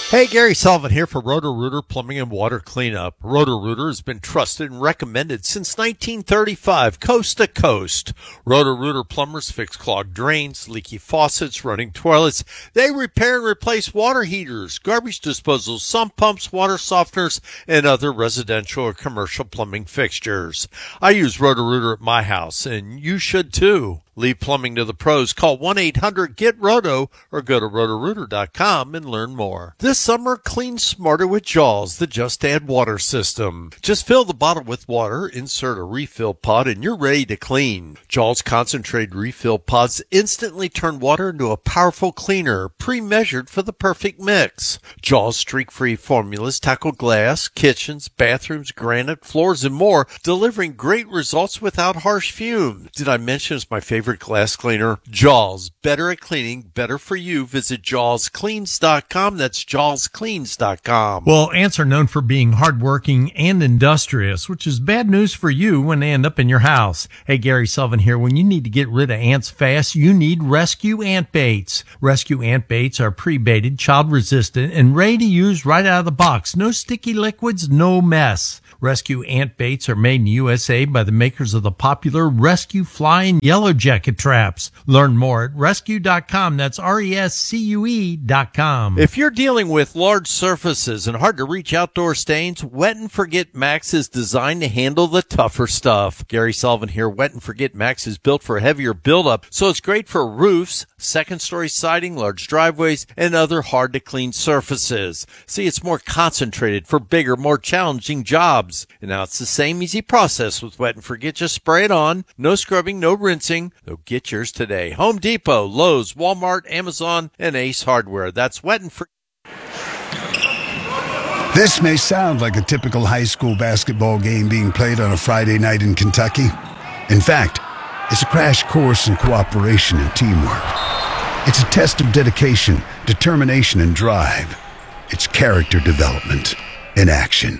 Hey, Gary Sullivan here for Roto-Rooter Plumbing and Water Cleanup. Roto-Rooter has been trusted and recommended since 1935, coast to coast. Roto-Rooter plumbers fix clogged drains, leaky faucets, running toilets. They repair and replace water heaters, garbage disposal, sump pumps, water softeners, and other residential or commercial plumbing fixtures. I use Roto-Rooter at my house, and you should too. Leave plumbing to the pros. Call 1-800-GET-ROTO or go to rotorooter.com and learn more. This summer, clean smarter with Jaws, the Just Add Water system. Just fill the bottle with water, insert a refill pod, and you're ready to clean. Jaws concentrated refill pods instantly turn water into a powerful cleaner, pre-measured for the perfect mix. Jaws streak-free formulas tackle glass, kitchens, bathrooms, granite, floors, and more, delivering great results without harsh fumes. Did I mention it's my favorite glass cleaner? Jaws, better at cleaning, better for you. Visit jawscleans.com. That's jawscleans.com. Well, ants are known for being hardworking and industrious, which is bad news for you when they end up in your house. Hey, Gary Sullivan here. When you need to get rid of ants fast, you need Rescue Ant Baits. Rescue Ant Baits are pre-baited, child-resistant, and ready to use right out of the box. No sticky liquids, no mess. Rescue Ant Baits are made in USA by the makers of the popular Rescue Fly and Yellow Jacket traps. Learn more at rescue.com. That's RESCUE.com. If you're dealing with large surfaces and hard to reach outdoor stains, Wet and Forget Max is designed to handle the tougher stuff. Gary Sullivan here. Wet and Forget Max is built for heavier buildup, so it's great for roofs, second-story siding, large driveways, and other hard-to-clean surfaces. See, it's more concentrated for bigger, more challenging jobs. And now it's the same easy process with Wet and Forget. Just spray it on. No scrubbing, no rinsing. So get yours today. Home Depot, Lowe's, Walmart, Amazon, and Ace Hardware. That's Wet and Forget. This may sound like a typical high school basketball game being played on a Friday night in Kentucky. In fact, it's a crash course in cooperation and teamwork. It's a test of dedication, determination, and drive. It's character development in action.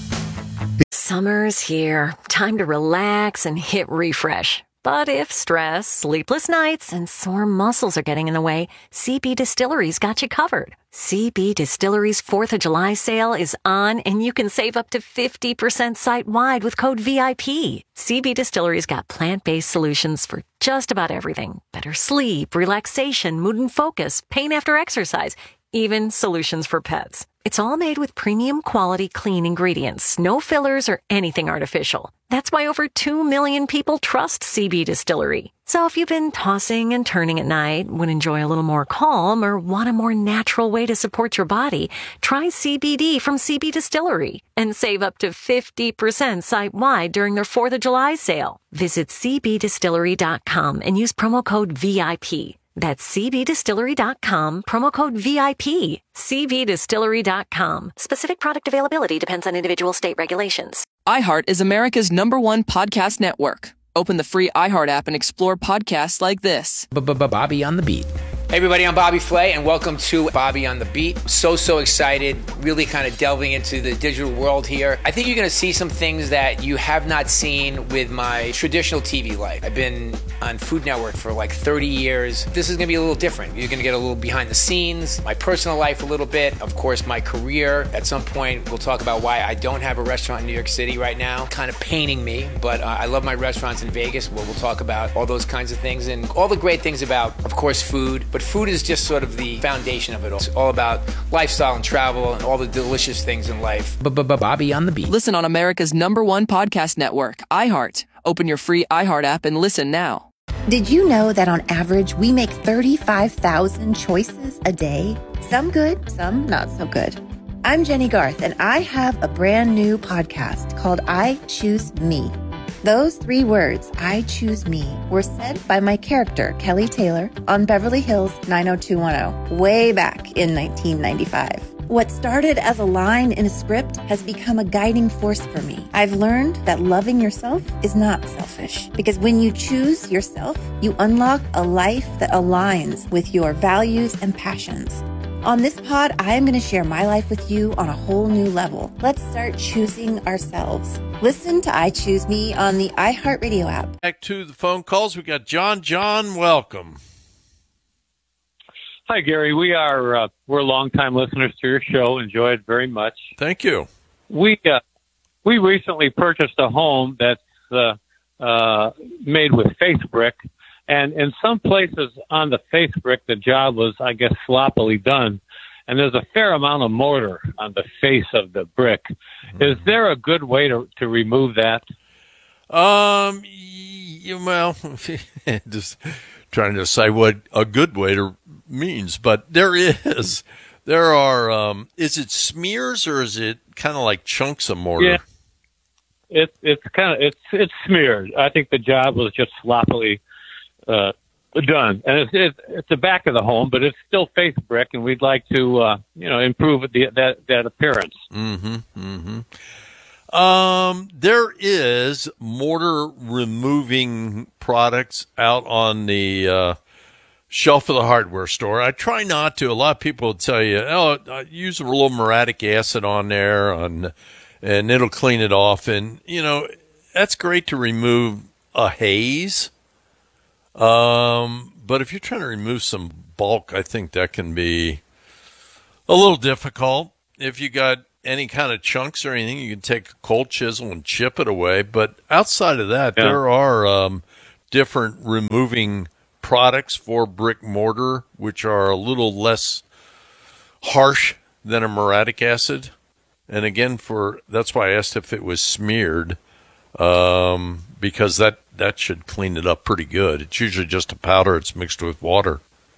Summer's here. Time to relax and hit refresh. But if stress, sleepless nights, and sore muscles are getting in the way, CB Distillery's got you covered. CB Distillery's 4th of July sale is on, and you can save up to 50% site-wide with code VIP. CB Distillery's got plant-based solutions for just about everything. Better sleep, relaxation, mood and focus, pain after exercise, even solutions for pets. It's all made with premium quality clean ingredients, no fillers or anything artificial. That's why over 2 million people trust CB Distillery. So if you've been tossing and turning at night, would enjoy a little more calm, or want a more natural way to support your body, try CBD from CB Distillery and save up to 50% site-wide during their 4th of July sale. Visit cbdistillery.com and use promo code VIP. That's cbdistillery.com, promo code VIP. cbdistillery.com. Specific product availability depends on individual state regulations. iHeart is America's #1 podcast network. Open the free iHeart app and explore podcasts like this. Bobby on the Beat. Hey everybody, I'm Bobby Flay, and welcome to Bobby on the Beat. So excited, really kind of delving into the digital world here. I think you're going to see some things that you have not seen with my traditional TV life. I've been on Food Network for like 30 years. This is going to be a little different. You're going to get a little behind the scenes, my personal life a little bit, of course my career. At some point, we'll talk about why I don't have a restaurant in New York City right now. Kind of paining me, but I love my restaurants in Vegas, where we'll talk about all those kinds of things and all the great things about, of course, food. But food is just sort of the foundation of it all. It's all about lifestyle and travel and all the delicious things in life. Bobby on the Beat. Listen on America's #1 podcast network, iHeart. Open your free iHeart app and listen now. Did you know that on average, we make 35,000 choices a day? Some good, some not so good. I'm Jenny Garth, and I have a brand new podcast called I Choose Me. Those 3 words, I choose me, were said by my character, Kelly Taylor, on Beverly Hills 90210, way back in 1995. What started as a line in a script has become a guiding force for me. I've learned that loving yourself is not selfish, because when you choose yourself, you unlock a life that aligns with your values and passions. On this pod, I am going to share my life with you on a whole new level. Let's start choosing ourselves. Listen to I Choose Me on the iHeartRadio app. Back to the phone calls. We got John. John, welcome. Hi, Gary. We're longtime listeners to your show. Enjoy it very much. Thank you. We recently purchased a home that's made with face brick, and in some places on the face brick, the job was, I guess, sloppily done. And there's a fair amount of mortar on the face of the brick. Is there a good way to remove that? Well, just trying to decide what a good way to means, but there are. Is it smears or is it kind of like chunks of mortar? Yeah, it's smeared. I think the job was just sloppily done, and it's the back of the home, but it's still face brick, and we'd like to improve that appearance. There is mortar removing products out on the shelf of the hardware store. I try not to. A lot of people will tell you, use a little muriatic acid on there, and it'll clean it off. And, that's great to remove a haze. But if you're trying to remove some bulk, I think that can be a little difficult. If you got any kind of chunks or anything, you can take a cold chisel and chip it away. But outside of that, there are different removing products for brick mortar, which are a little less harsh than a muriatic acid. And again, that's why I asked if it was smeared, because that should clean it up pretty good. It's usually just a powder. It's mixed with water.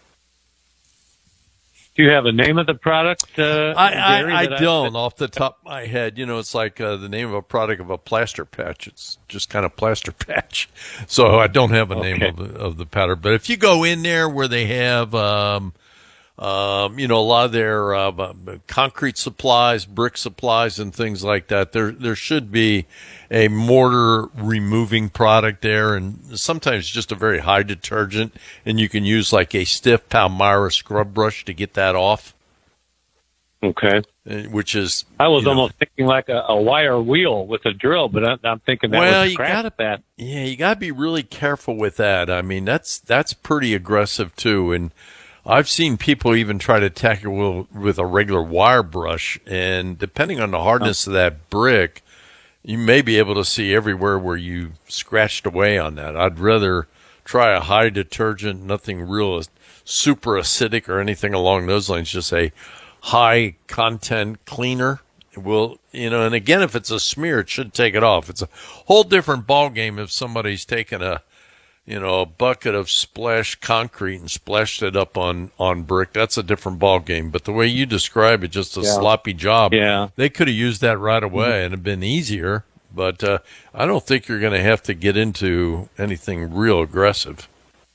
Do you have a name of the product? Gary, I don't off the top of my head. It's like the name of a product of a plaster patch. It's just kind of plaster patch. So I don't have a name of the powder. But if you go in there where they have, a lot of their concrete supplies, brick supplies, and things like that, there should be a mortar removing product there, and sometimes just a very high detergent, and you can use like a stiff Palmyra scrub brush to get that off. Okay. Which is... I was almost thinking like a wire wheel with a drill, but I'm thinking that would scratch that. Yeah, you got to be really careful with that. I mean, that's pretty aggressive too, and I've seen people even try to tackle with a regular wire brush, and depending on the hardness of that brick, you may be able to see everywhere where you scratched away on that. I'd rather try a high detergent, nothing real super acidic or anything along those lines, just a high content cleaner. And again, if it's a smear, it should take it off. It's a whole different ball game if somebody's taken a bucket of splashed concrete and splashed it up on brick. That's a different ball game. But the way you describe it, just a sloppy job, they could have used that right away and have been easier. But I don't think you're going to have to get into anything real aggressive.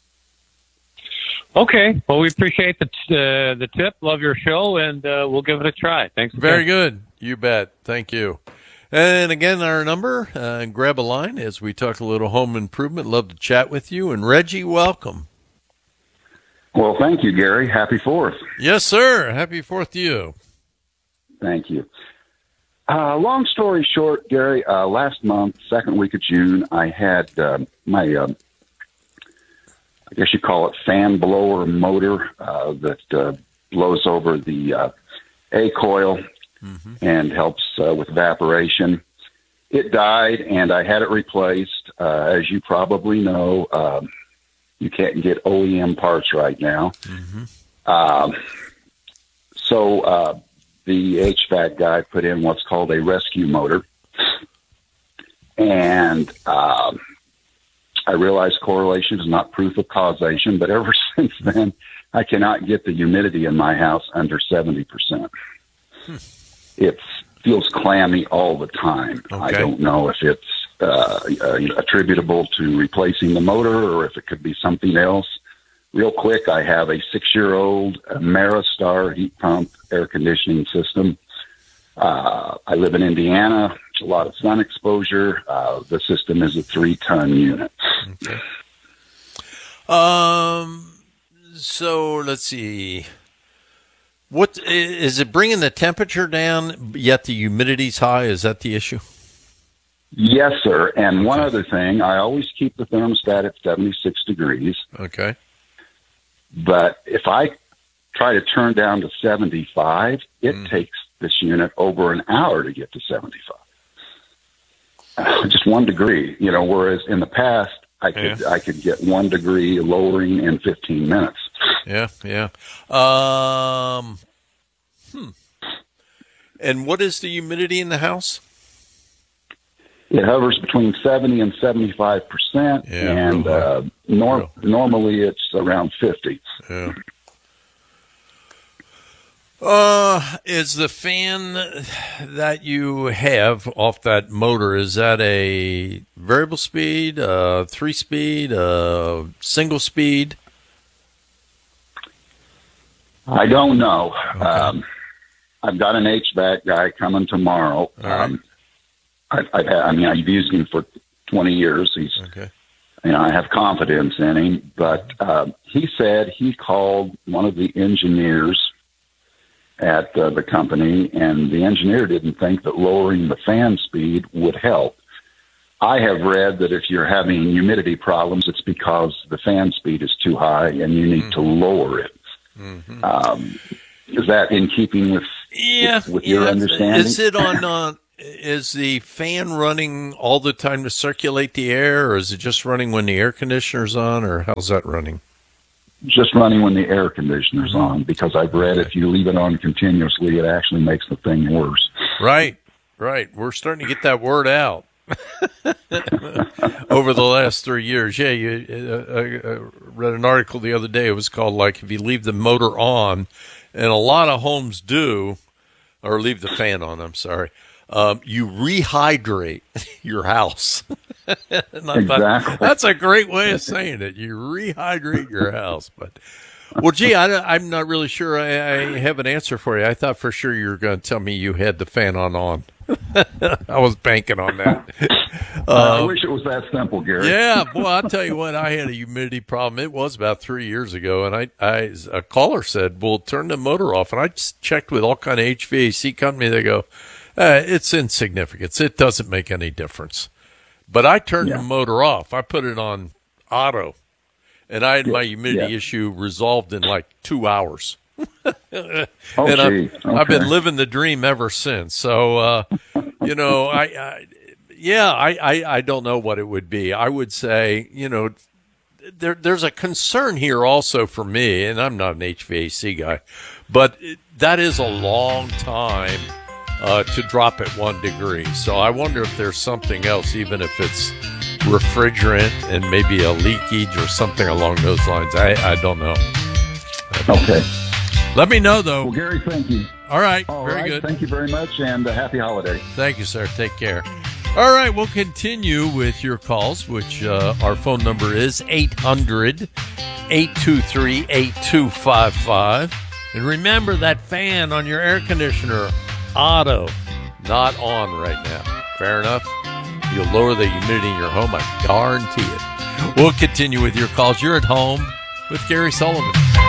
Okay. Well, we appreciate the tip. Love your show, and we'll give it a try. Thanks. Very good. You bet. Thank you. And again, our number, grab a line as we talk a little home improvement. Love to chat with you. And Reggie, welcome. Well, thank you, Gary. Happy 4th. Yes, sir. Happy 4th to you. Thank you. Long story short, Gary, last month, second week of June, I had my, I guess you call it fan blower motor that blows over the A-coil. And helps with evaporation. It died, and I had it replaced. As you probably know, you can't get OEM parts right now. So the HVAC guy put in what's called a rescue motor. And I realized correlation is not proof of causation, but ever since then, I cannot get the humidity in my house under 70%. It feels clammy all the time. Okay. I don't know if it's attributable to replacing the motor or if it could be something else. Real quick, I have a 6-year-old Ameristar heat pump air conditioning system. I live in Indiana, a lot of sun exposure. The system is a 3-ton unit. Okay. So let's see. What is it bringing the temperature down, yet the humidity's high? Is that the issue? Yes, sir. And one other thing, I always keep the thermostat at 76 degrees. Okay. But if I try to turn down to 75, it takes this unit over an hour to get to 75. Just 1 degree, whereas in the past, I could get 1 degree lowering in 15 minutes. Yeah. And what is the humidity in the house? It hovers between 70 and 75%, and normally it's around 50. Yeah. Is the fan that you have off that motor, is that a variable speed, 3-speed, single speed? I don't know. Okay. I've got an HVAC guy coming tomorrow. Right. I've used him for 20 years. I have confidence in him, but he said he called one of the engineers at the company, and the engineer didn't think that lowering the fan speed would help. I have read that if you're having humidity problems, it's because the fan speed is too high and you need to lower it. Is that in keeping with your understanding? Is it on? Is the fan running all the time to circulate the air, or is it just running when the air conditioner's on, or how's that running? Just running when the air conditioner's on, because I've read if you leave it on continuously, it actually makes the thing worse. Right. We're starting to get that word out over the last 3 years. Yeah, I read an article the other day. It was called, like, if you leave the motor on, and a lot of homes do, or leave the fan on, I'm sorry, you rehydrate your house. Exactly. That's a great way of saying it. You rehydrate your house. But, well, gee, I'm not really sure I have an answer for you. I thought for sure you were going to tell me you had the fan on. I was banking on that. I wish it was that simple, Gary. Yeah, boy, I'll tell you what, I had a humidity problem. It was about 3 years ago, and a caller said, well, turn the motor off. And I just checked with all kind of HVAC company. They go, it's insignificant. It doesn't make any difference. But I turned the motor off. I put it on auto, and I had my humidity issue resolved in like 2 hours. And I've been living the dream ever since. So, I don't know what it would be. I would say, there's a concern here also for me, and I'm not an HVAC guy, but that is a long time to drop it 1 degree. So I wonder if there's something else, even if it's refrigerant and maybe a leakage or something along those lines. I don't know. Okay. Let me know, though. Well, Gary, thank you. All right. Very good. Thank you very much, and happy holiday. Thank you, sir. Take care. All right. We'll continue with your calls, which our phone number is 800-823-8255. And remember that fan on your air conditioner, auto, not on right now. Fair enough? You'll lower the humidity in your home, I guarantee it. We'll continue with your calls. You're at home with Gary Sullivan.